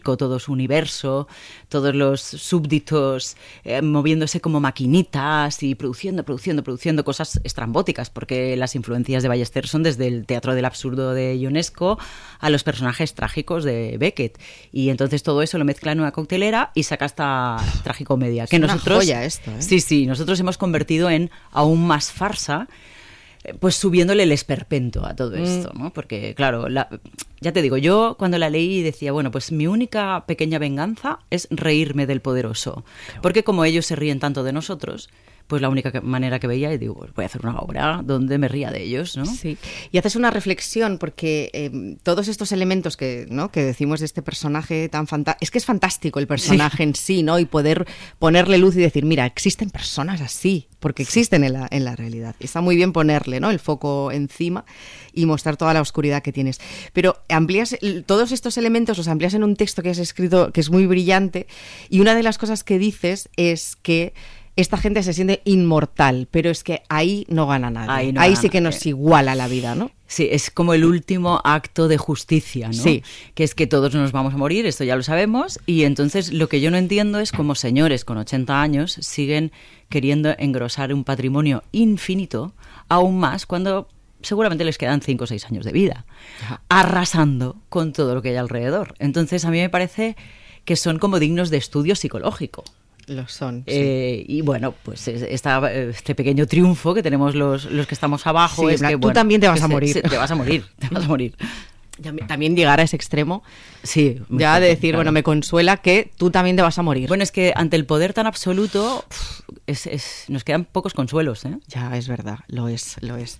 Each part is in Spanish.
todo su universo, todos los súbditos moviéndose como maquinitas y produciendo cosas estrambóticas, porque las influencias de Ballester son desde el teatro del absurdo de Ionesco a los personajes trágicos de Beckett. Y entonces todo eso lo mezcla en una coctelera y saca esta tragicomedia. Que es nosotros, una joya esto, ¿eh? Sí, nosotros hemos convertido en aún más farsa, pues subiéndole el esperpento a todo esto, ¿no? Porque, claro, ya te digo, yo cuando la leí decía, bueno, pues mi única pequeña venganza es reírme del poderoso. Porque como ellos se ríen tanto de nosotros, pues la única manera que veía, y digo, pues voy a hacer una obra donde me ría de ellos, ¿no? Sí, y haces una reflexión porque todos estos elementos que decimos de este personaje tan fantástico, es que es fantástico el personaje en sí, ¿no? Y poder ponerle luz y decir, mira, existen personas así, porque existen en la realidad. Está muy bien ponerle, ¿no?, el foco encima y mostrar toda la oscuridad que tienes. Pero amplías todos estos elementos, los amplías en un texto que has escrito que es muy brillante, y una de las cosas que dices es que esta gente se siente inmortal, pero es que ahí no gana nadie. Ahí sí que nos iguala la vida, ¿no? Sí, es como el último acto de justicia, ¿no? Sí. Que es que todos nos vamos a morir, esto ya lo sabemos, y entonces lo que yo no entiendo es cómo señores con 80 años siguen queriendo engrosar un patrimonio infinito, aún más cuando seguramente les quedan 5 o 6 años de vida, arrasando con todo lo que hay alrededor. Entonces a mí me parece que son como dignos de estudio psicológico. Lo son, sí. Y bueno, pues este pequeño triunfo que tenemos los que estamos abajo, sí, es que, tú también te vas a morir. Te vas a morir. También llegar a ese extremo, sí, ya de decir, claro, bueno, me consuela que tú también te vas a morir. Lo que ante el poder tan absoluto nos quedan pocos consuelos, ¿eh? Ya, es verdad, lo es.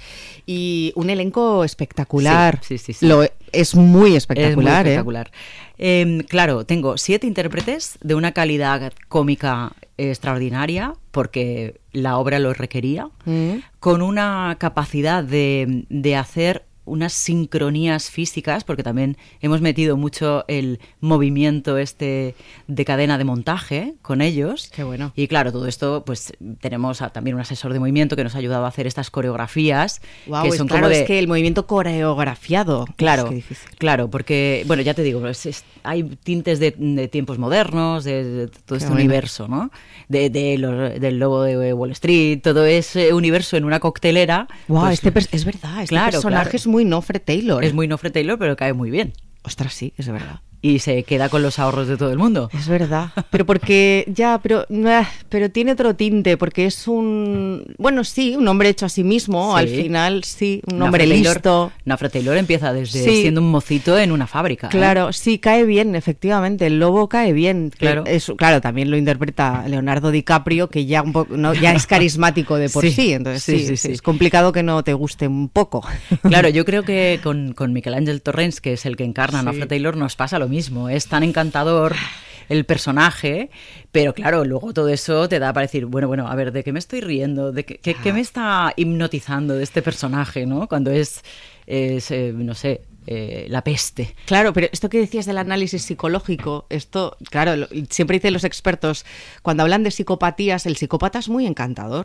Y un elenco espectacular. Sí. Es muy espectacular, es muy espectacular. Claro, tengo 7 intérpretes de una calidad cómica extraordinaria, porque la obra lo requería, con una capacidad de hacer unas sincronías físicas, porque también hemos metido mucho el movimiento de cadena de montaje con ellos. Qué bueno. Y claro, todo esto, pues tenemos también un asesor de movimiento que nos ha ayudado a hacer estas coreografías. Wow, que son claro, como es que el movimiento coreografiado. Claro, qué difícil. Claro, porque, bueno, ya te digo, hay tintes de tiempos modernos, de todo este universo, ¿no? Del lobo de Wall Street, todo ese universo en una coctelera. Wow, pues, es verdad, este personaje es muy Nofre Taylor. Es muy Nofre Taylor, pero cae muy bien. Ostras, sí, es verdad. Y se queda con los ahorros de todo el mundo. Es verdad. Pero porque, pero tiene otro tinte, porque es un hombre hecho a sí mismo, al final, sí, un hombre listo. Nofre Taylor empieza desde siendo un mocito en una fábrica. Claro, sí, cae bien, efectivamente, el lobo cae bien. Claro. Claro, también lo interpreta Leonardo DiCaprio, que ya ya es carismático de por sí, entonces sí, es complicado que no te guste un poco. Claro, yo creo que con Miquel Àngel Torrents, que es el que encarna a Nofre Taylor, nos pasa lo mismo. Es tan encantador el personaje, pero claro, luego todo eso te da para decir, bueno, a ver, ¿de qué me estoy riendo? ¿De qué me está hipnotizando de este personaje, ¿no? Cuando es no sé, la peste. Claro, pero esto que decías del análisis psicológico, esto, claro, siempre dicen los expertos, cuando hablan de psicopatías, el psicópata es muy encantador.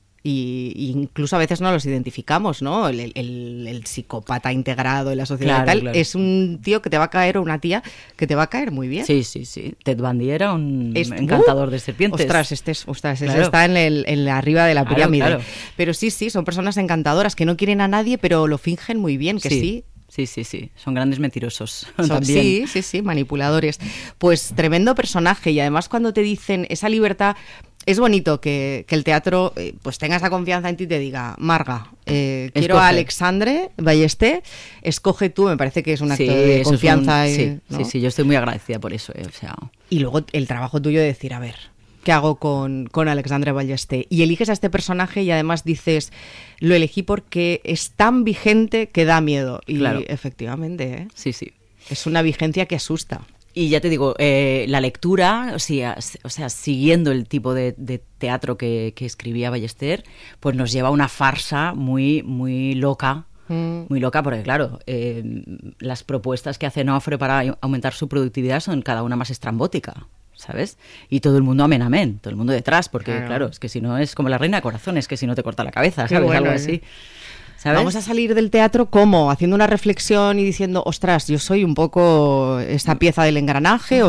Y incluso a veces no los identificamos, ¿no? El psicópata integrado en la sociedad, claro. Es un tío que te va a caer, o una tía que te va a caer muy bien. Sí. Ted Bundy era un encantador de serpientes. Ostras, claro. Está en la arriba de la pirámide. Claro. Pero sí, son personas encantadoras que no quieren a nadie, pero lo fingen muy bien, que sí. Sí, son grandes mentirosos. Sí, manipuladores. Pues tremendo personaje, y además cuando te dicen esa libertad. Es bonito que el teatro pues tenga esa confianza en ti y te diga, Marga, quiero a Alexandre Ballester, escoge tú, me parece que es un acto de confianza. ¿no? Sí, yo estoy muy agradecida por eso. Y luego el trabajo tuyo de decir, a ver, ¿qué hago con Alexandre Ballester? Y eliges a este personaje y además dices, lo elegí porque es tan vigente que da miedo. Y claro, efectivamente, Sí. Es una vigencia que asusta. Y ya te digo, la lectura, o sea, siguiendo el tipo de teatro que escribía Ballester, pues nos lleva a una farsa muy, muy loca. Muy loca, porque claro, las propuestas que hace Nofre para aumentar su productividad son cada una más estrambótica, ¿sabes? Y todo el mundo amén, todo el mundo detrás, porque claro, es que si no es como la reina de corazones, que si no te corta la cabeza, ¿sabes? Bueno, algo así. ¿sabes? Vamos a salir del teatro ¿cómo? Haciendo una reflexión y diciendo, ostras, yo soy un poco esta pieza del engranaje.